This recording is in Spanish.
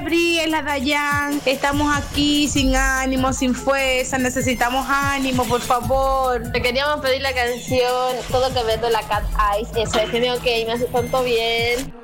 Bri, es la Dayan. Estamos aquí sin ánimo, sin fuerza. Necesitamos ánimo, por favor. Te queríamos pedir la canción Todo que veo la Cat Eyes. Esa es que me hace tanto bien.